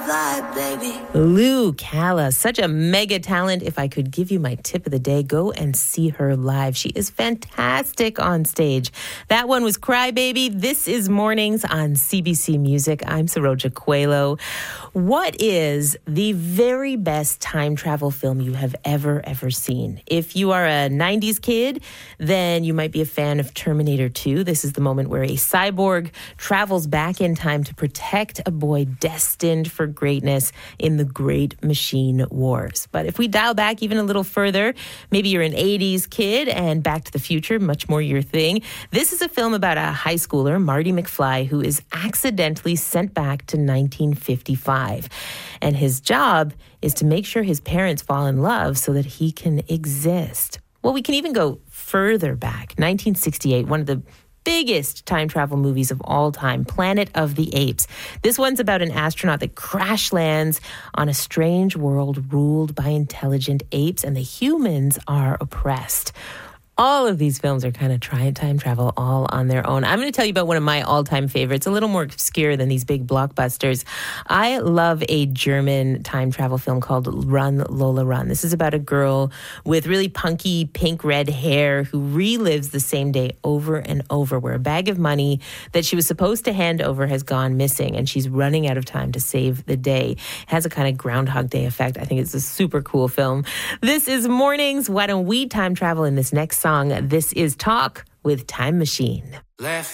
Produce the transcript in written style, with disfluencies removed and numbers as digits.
Lou Calla, such a mega talent. If I could give you my tip of the day, go and see her live. She is fantastic on stage. That one was Cry Baby. This is Mornings on CBC Music. I'm Saroja Coelho. What is the very best time travel film you have ever seen? If you are a 90s kid, then you might be a fan of Terminator 2. This is the moment where a cyborg travels back in time to protect a boy destined for greatness in the Great Machine Wars. But if we dial back even a little further, maybe you're an 80s kid and Back to the Future, much more your thing. This is a film about a high schooler, Marty McFly, who is accidentally sent back to 1955. And his job is to make sure his parents fall in love so that he can exist. Well, we can even go further back. 1968, one of the biggest time travel movies of all time, Planet of the Apes. This one's about an astronaut that crash lands on a strange world ruled by intelligent apes, and the humans are oppressed. All of these films are kind of time travel all on their own. I'm going to tell you about one of my all-time favorites, a little more obscure than these big blockbusters. I love a German time travel film called Run, Lola, Run. This is about a girl with really punky pink-red hair who relives the same day over and over, where a bag of money that she was supposed to hand over has gone missing, and she's running out of time to save the day. It has a kind of Groundhog Day effect. I think it's a super cool film. This is Mornings. Why don't we time travel in this next song? This is Talk with Time Machine.